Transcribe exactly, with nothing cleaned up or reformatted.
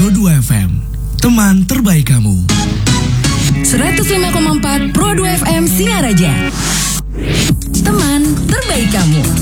Pro dua F M, teman terbaik kamu. seratus lima koma empat Pro dua F M Singaraja, teman terbaik kamu.